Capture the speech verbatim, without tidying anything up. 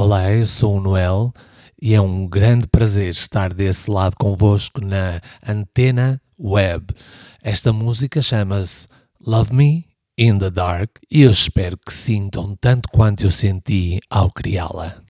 Olá, eu sou o Noel e é um grande prazer estar desse lado convosco na Antena Web. Esta música chama-se Love Me in the Dark e eu espero que sintam tanto quanto eu senti ao criá-la.